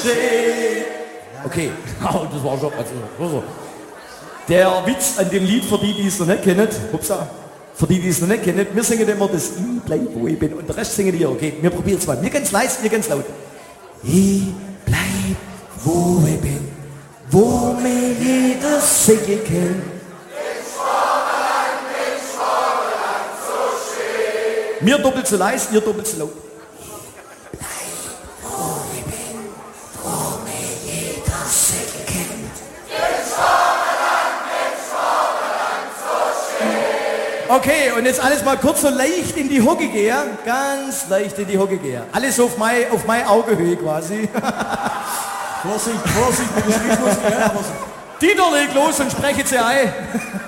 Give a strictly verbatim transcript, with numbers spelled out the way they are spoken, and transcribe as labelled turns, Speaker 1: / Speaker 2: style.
Speaker 1: schön. Okay, das war schon, also, so. Der Witz an dem Lied, für die, die es noch nicht kennen, upsa, für die, die es noch nicht kennen, wir singen immer das Ich bleib, wo ich bin und der Rest singen die, okay, wir probieren es mal. Wir ganz leise, wir ganz laut. Ich bleib, wo ich bin, wo mir jeder singen kann. Mir doppelt so leise, ihr doppelt so laut. Okay, und jetzt alles mal kurz so leicht in die Hocke gehen. Ganz leicht in die Hocke gehen. Alles auf meine auf mein Augehöhe quasi.
Speaker 2: Vorsicht, Vorsicht, Vorsicht, Vorsicht, Vorsicht.
Speaker 1: Dieter, leg los und spreche sie ein.